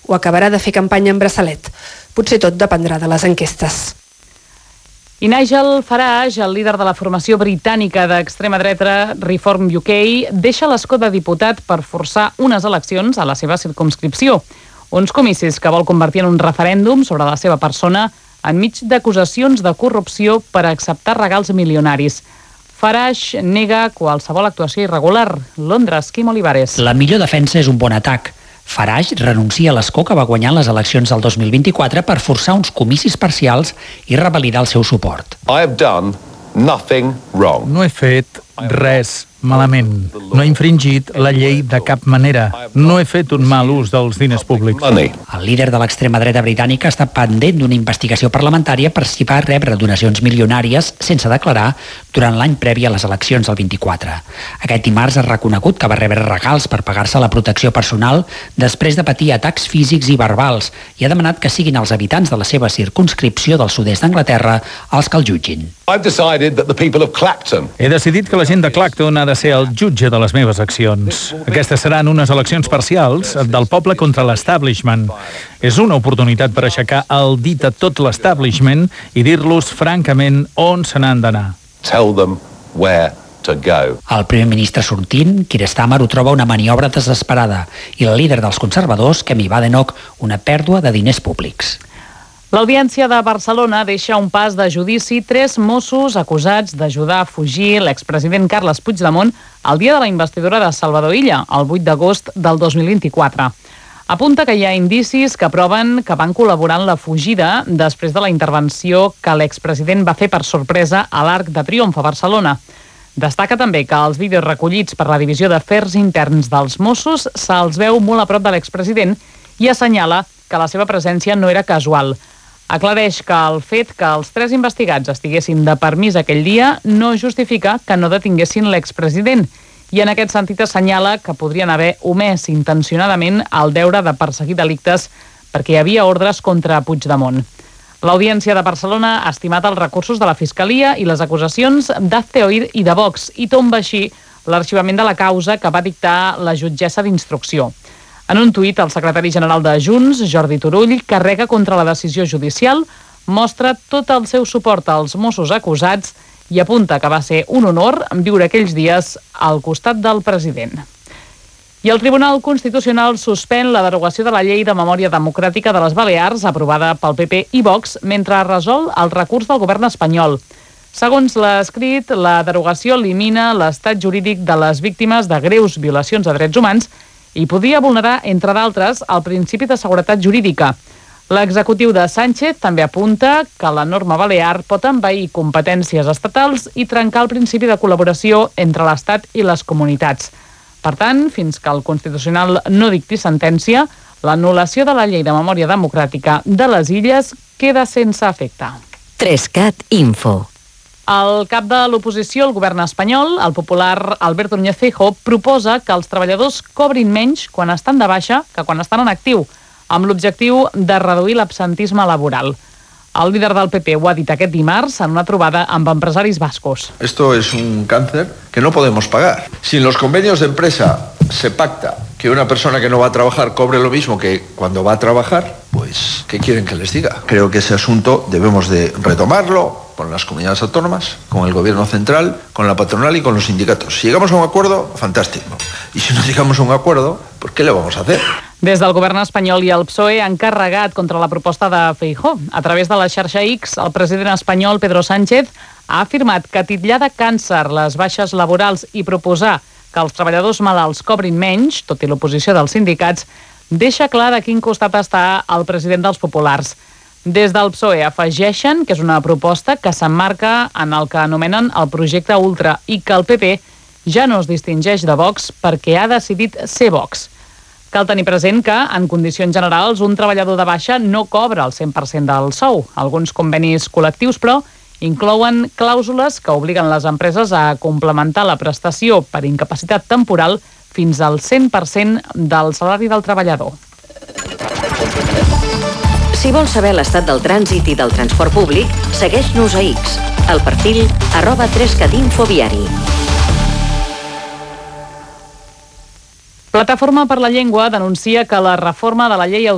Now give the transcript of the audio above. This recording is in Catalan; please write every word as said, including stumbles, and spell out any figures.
o acabarà de fer campanya en braçalet. Potser tot dependrà de les enquestes. I Nigel Farage, el líder de la formació britànica d'extrema dreta Reform U K, deixa l'escó de diputat per forçar unes eleccions a la seva circumscripció. Uns comicis que vol convertir en un referèndum sobre la seva persona enmig d'acusacions de corrupció per acceptar regals milionaris. Farage nega qualsevol actuació irregular. Londres, Quim Olivares. La millor defensa és un bon atac. Farage renuncia a l'escó que va guanyar les eleccions del dos mil vint-i-quatre per forçar uns comicis parcials i revalidar el seu suport. I have done nothing wrong. No he fet res malament. No he infringit la llei de cap manera. No he fet un mal ús dels diners públics. El líder de l'extrema dreta britànica està pendent d'una investigació parlamentària per si va rebre donacions milionàries sense declarar durant l'any previ a les eleccions del vint-i-quatre. Aquest dimarts ha reconegut que va rebre regals per pagar-se la protecció personal després de patir atacs físics i verbals i ha demanat que siguin els habitants de la seva circumscripció del sud-est d'Anglaterra els que el jutgin. He decidit que la gent de Clacton ha de ser el jutge de les meves accions. Aquestes seran unes eleccions parcials del poble contra l'establishment. És una oportunitat per aixecar el dit a tot l'establishment i dir-los francament on se n'han d'anar. Tell them where to go. El primer ministre sortint, Keir Starmer, ho troba una maniobra desesperada i el líder dels conservadors, Kemi Badenoch, una pèrdua de diners públics. L'Audiència de Barcelona deixa un pas de judici tres Mossos acusats d'ajudar a fugir l'expresident Carles Puigdemont el dia de la investidura de Salvador Illa, el vuit d'agost del dos mil vint-i-quatre. Apunta que hi ha indicis que proven que van col·laborar en la fugida després de la intervenció que l'expresident va fer per sorpresa a l'Arc de Triomf a Barcelona. Destaca també que els vídeos recollits per la Divisió d'Afers Interns dels Mossos se'ls veu molt a prop de l'expresident i assenyala que la seva presència no era casual. Aclareix que el fet que els tres investigats estiguessin de permís aquell dia no justifica que no detinguessin l'expresident i en aquest sentit assenyala que podrien haver omès intencionadament el deure de perseguir delictes perquè hi havia ordres contra Puigdemont. L'Audiència de Barcelona ha estimat els recursos de la Fiscalia i les acusacions d'Hazte Oír i de Vox i tomba així l'arxivament de la causa que va dictar la jutgessa d'instrucció. En un tuit, el secretari general de Junts, Jordi Turull, carrega contra la decisió judicial, mostra tot el seu suport als Mossos acusats i apunta que va ser un honor viure aquells dies al costat del president. I el Tribunal Constitucional suspèn la derogació de la Llei de Memòria Democràtica de les Balears, aprovada pel P P i Vox, mentre resol el recurs del govern espanyol. Segons l'escrit, la derogació elimina l'estat jurídic de les víctimes de greus violacions de drets humans i podria vulnerar, entre d'altres, el principi de seguretat jurídica. L'executiu de Sánchez també apunta que la norma balear pot envair competències estatals i trencar el principi de col·laboració entre l'Estat i les comunitats. Per tant, fins que el Constitucional no dicti sentència, l'anul·lació de la Llei de Memòria Democràtica de les Illes queda sense efecte. Trescat Info. El cap de l'oposició, el govern espanyol, el popular Alberto Núñez Feijóo, proposa que els treballadors cobrin menys quan estan de baixa que quan estan en actiu, amb l'objectiu de reduir l'absentisme laboral. El líder del P P ho ha dit aquest dimarts en una trobada amb empresaris bascos. Esto es un cáncer que no podemos pagar. Si en los convenios de empresa se pacta que una persona que no va a trabajar cobre lo mismo que cuando va a trabajar, pues, ¿qué quieren que les diga? Creo que ese asunto debemos de retomarlo con las comunidades autónomas, con el gobierno central, con la patronal y con los sindicatos. Si llegamos a un acuerdo, fantástico. Y si no llegamos a un acuerdo, pues ¿qué le vamos a hacer? Des del govern espanyol i el P S O E han carregat contra la proposta de Feijóo. A través de la xarxa X, el president espanyol Pedro Sánchez ha afirmat que titllar de càncer les baixes laborals i proposar que els treballadors malalts cobrin menys, tot i l'oposició dels sindicats, deixa clar de quin costat està el president dels populars. Des del P S O E afegeixen que és una proposta que s'emmarca en el que anomenen el projecte Ultra i que el P P ja no es distingeix de Vox perquè ha decidit ser Vox. Cal tenir present que, en condicions generals, un treballador de baixa no cobra el cent per cent del sou. Alguns convenis col·lectius, però, inclouen clàusules que obliguen les empreses a complementar la prestació per incapacitat temporal fins al cent per cent del salari del treballador. Si vols saber l'estat del trànsit i del transport públic, segueix-nos a X, al perfil arroba trescatinfoviari. Plataforma per la Llengua denuncia que la reforma de la llei